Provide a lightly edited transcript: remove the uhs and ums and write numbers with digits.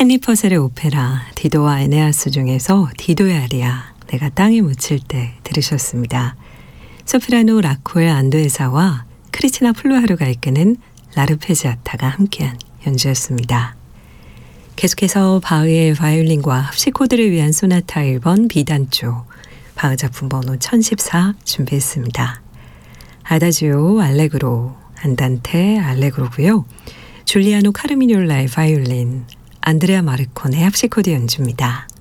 헨리 퍼셀의 오페라 디도와 에네아스 중에서 디도의 아리아 내가 땅에 묻힐 때 들으셨습니다. 소프라노 라쿠엘 안도에사와 크리스티나 플루하르가 이끄는 라르페지아타가 함께한 연주였습니다. 계속해서 바흐의 바이올린과 합식 코드를 위한 소나타 1번 B단조 바흐 작품 번호 1014 준비했습니다. 아다지오 알레그로 안단테 알레그로고요. 줄리아노 카르미뇰라의 바이올린, 안드레아 마르콘의 합식 코드 연주입니다.